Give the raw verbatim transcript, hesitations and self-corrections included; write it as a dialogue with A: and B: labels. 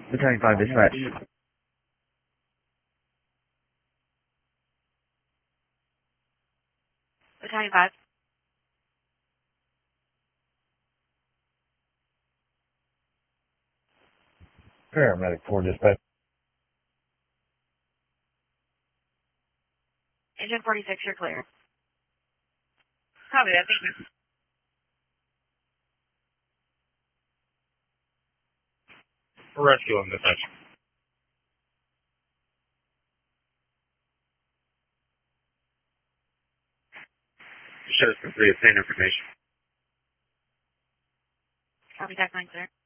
A: Battalion five dispatch.
B: Battalion five.
C: Paramedic four dispatch.
B: Engine forty-six, you're clear. Copy that, thank you.
C: Rescue on dispatch. Shows complete, same information.
B: Copy, tac nine, clear.